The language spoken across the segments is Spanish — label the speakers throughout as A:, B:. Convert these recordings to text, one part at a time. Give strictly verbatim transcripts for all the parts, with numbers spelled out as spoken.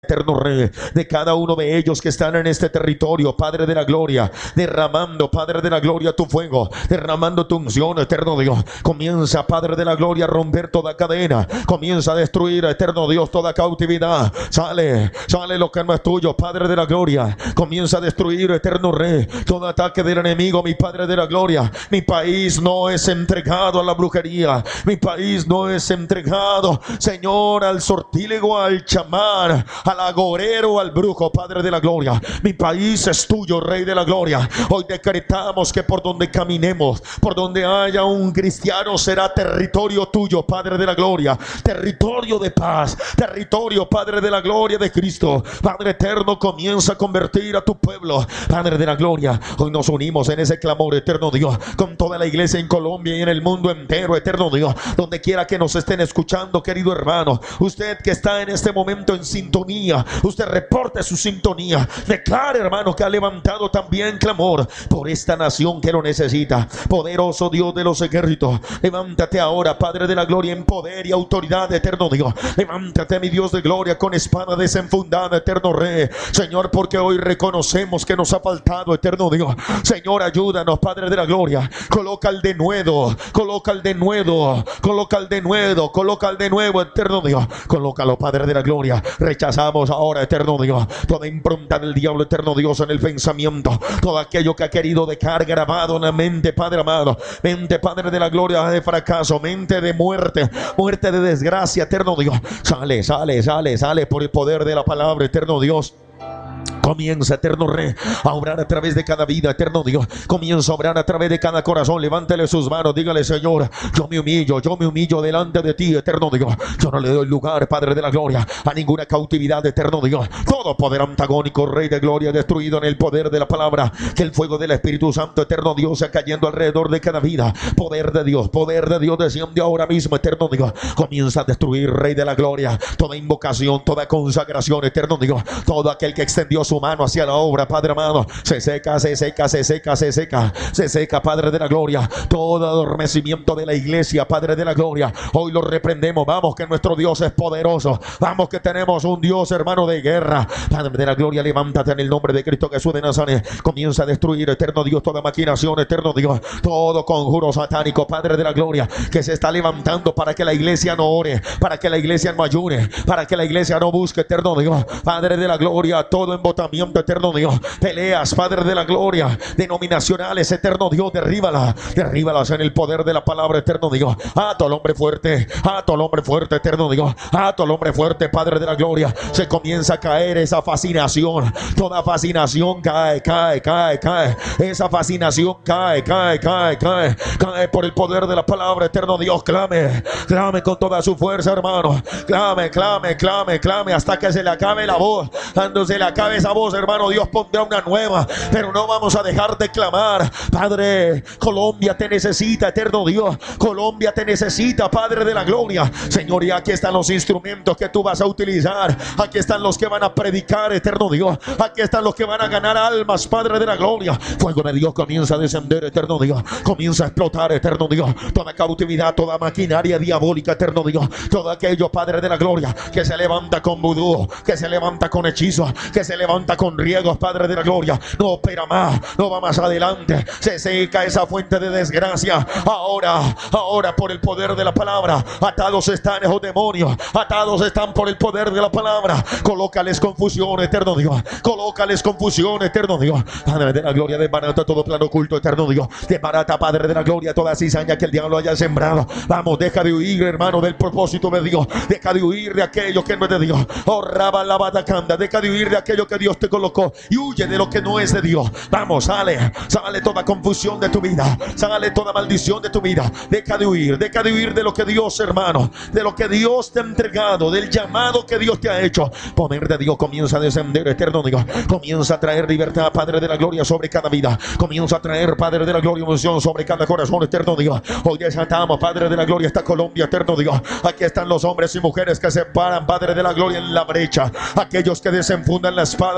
A: eterno Rey, de cada uno de ellos que están en este territorio, Padre de la gloria, derramando, Padre de la gloria, tu fuego, derramando tu unción, eterno Dios. Comienza, Padre de la gloria, a romper toda cadena, comienza a destruir, eterno Dios, toda cautividad. Sale, sale lo que no es tuyo, Padre de la gloria. Comienza a destruir, eterno Rey, todo ataque del enemigo, mi Padre de la gloria. Mi país no es entregado a la brujería, mi país no es entregado, Señor, al sortílego, al chamán, al agorero, al brujo, Padre de la gloria. Mi país es tuyo, Rey de la gloria. Hoy decretamos que por donde caminemos, por donde haya un cristiano, será territorio tuyo, Padre de la gloria, territorio de paz, territorio, Padre de la gloria, de Cristo. Padre eterno, comienza a convertir a tu pueblo, Padre de la gloria. Hoy nos unimos en ese clamor, eterno Dios, con toda la iglesia en Colombia y en el mundo entero, eterno Dios, donde quiera que nos estén escuchando, querido hermano. Usted que está en este momento en sintonía, usted reporte su sintonía, declare, hermano, que ha levantado también clamor por esta nación que lo necesita. Poderoso Dios de los ejércitos, levántate ahora, Padre de la gloria, en poder y autoridad, eterno Dios. Levántate, mi Dios de gloria, con espada desenfundada, eterno Rey, Señor, porque hoy reconocemos que nos ha faltado, eterno Dios. Señor, ayúdanos, Padre de la gloria. Coloca el denuedo, coloca el denuedo, coloca el denuedo, coloca el de nuevo, eterno Dios. Colócalo, Padre de la gloria. Rechazamos ahora, eterno Dios, toda impronta del diablo, eterno Dios, en el pensamiento, todo aquello que ha querido dejar grabado en la mente, Padre amado, mente, Padre de la gloria, de fracaso, mente de muerte, muerte de desgracia, eterno Dios. Sale, sale, sale, sale por el poder de la palabra, eterno Dios. Comienza, eterno Rey, a obrar a través de cada vida, eterno Dios. Comienza a obrar a través de cada corazón. Levántele sus manos, dígale: Señor, yo me humillo, yo me humillo delante de ti, eterno Dios. Yo no le doy lugar, Padre de la gloria, a ninguna cautividad, eterno Dios. Todo poder antagónico, Rey de gloria, destruido en el poder de la palabra. Que el fuego del Espíritu Santo, eterno Dios, sea cayendo alrededor de cada vida. Poder de Dios, poder de Dios, desciende ahora mismo, eterno Dios. Comienza a destruir, Rey de la gloria, toda invocación, toda consagración, eterno Dios. Todo aquel que extendió su mano hacia la obra, Padre amado, se seca, se seca, se seca, se seca, se seca, Padre de la gloria. Todo adormecimiento de la iglesia, Padre de la gloria, hoy lo reprendemos. Vamos, que nuestro Dios es poderoso. Vamos, que tenemos un Dios, hermano, de guerra. Padre de la gloria, levántate en el nombre de Cristo Jesús de Nazaret. Comienza a destruir, eterno Dios, toda maquinación, eterno Dios, todo conjuro satánico, Padre de la gloria, que se está levantando para que la iglesia no ore, para que la iglesia no ayune, para que la iglesia no busque, eterno Dios. Padre de la gloria, todo embotamiento, eterno Dios, peleas, Padre de la gloria, denominacionales, eterno Dios, derríbala, derríbalas en el poder de la palabra, eterno Dios. Ato al hombre fuerte, ato al hombre fuerte, eterno Dios, ato al hombre fuerte, Padre de la gloria. Se comienza a caer esa fascinación, toda fascinación cae, cae, cae, cae, esa fascinación cae, cae, cae, cae, cae por el poder de la palabra, eterno Dios. Clame, clame con toda su fuerza, hermano, clame, clame, clame, clame, hasta que se le acabe la voz. Cuando se le acabe esa voz, hermano, Dios pondrá una nueva, pero no vamos a dejar de clamar. Padre, Colombia te necesita, eterno Dios. Colombia te necesita, Padre de la gloria. Señor, y aquí están los instrumentos que tú vas a utilizar. Aquí están los que van a predicar, eterno Dios. Aquí están los que van a ganar almas, Padre de la gloria. Fuego de Dios comienza a descender, eterno Dios. Comienza a explotar, eterno Dios, toda cautividad, toda maquinaria diabólica, eterno Dios. Todo aquello, Padre de la gloria, que se levanta con vudú, que se levanta con hechizo, que se levanta con riegos, Padre de la gloria, no opera más, no va más adelante. Se seca esa fuente de desgracia. Ahora, ahora por el poder de la palabra, atados están esos demonios, atados están por el poder de la palabra. Colócales confusión, eterno Dios. Colócales confusión, eterno Dios. Padre de la gloria, desbarata todo plano oculto, eterno Dios. Desbarata, Padre de la gloria, toda cizaña que el diablo haya sembrado. Vamos, deja de huir, hermano, del propósito de Dios. Deja de huir de aquello que no es de Dios. Oh, raba la batacanda. Deja de huir de aquello que Dios te colocó y huye de lo que no es de Dios. Vamos, sale, sale toda confusión de tu vida, sale toda maldición de tu vida. Deja de huir, deja de huir de lo que Dios, hermano, de lo que Dios te ha entregado, del llamado que Dios te ha hecho. Poder de Dios comienza a descender, eterno Dios. Comienza a traer libertad, Padre de la gloria, sobre cada vida. Comienza a traer, Padre de la gloria, emoción sobre cada corazón, eterno Dios. Hoy desatamos, Padre de la gloria, esta Colombia, eterno Dios. Aquí están los hombres y mujeres que se paran, Padre de la gloria, en la brecha. Aquellos que desenfundan la espada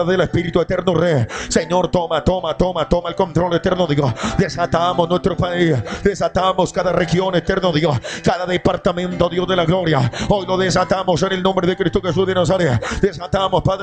A: obra del Espíritu eterno Rey. Señor, toma, toma, toma, toma el control eterno Dios. Desatamos nuestro país, desatamos cada región eterno Dios, cada departamento Dios de la gloria. Hoy lo desatamos en el nombre de Cristo Jesús de Nazaret. Desatamos, Padre.